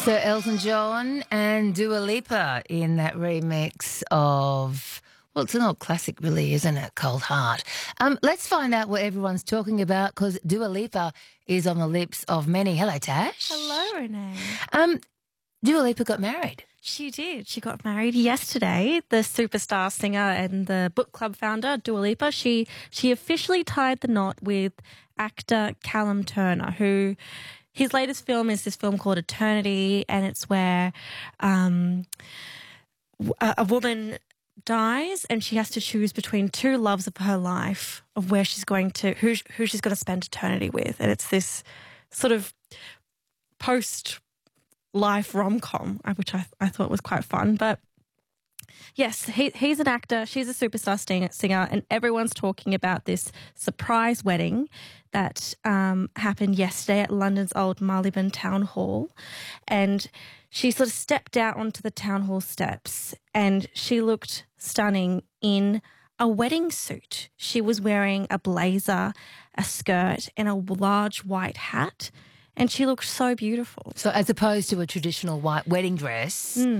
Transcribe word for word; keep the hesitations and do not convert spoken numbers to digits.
So Elton John and Dua Lipa in that remix of, well, it's an old classic really, isn't it? Cold Heart. Um, let's find out what everyone's talking about because Dua Lipa is on the lips of many. Hello, Tash. Hello, Renee. Um, Dua Lipa got married. She did. She got married yesterday. The superstar singer and the book club founder, Dua Lipa, she, she officially tied the knot with actor Callum Turner, who... his latest film is this film called Eternity, and it's where um, a, a woman dies and she has to choose between two loves of her life, of where she's going to, who, who she's going to spend eternity with. And it's this sort of post-life rom-com, which I, I thought was quite fun. But yes, he, he's an actor, she's a superstar singer, singer, and everyone's talking about this surprise wedding that um, happened yesterday at London's old Marylebone Town Hall. And she sort of stepped out onto the town hall steps and she looked stunning in a wedding suit. She was wearing a blazer, a skirt, and a large white hat. And she looked so beautiful. So as opposed to a traditional white wedding dress, Mm.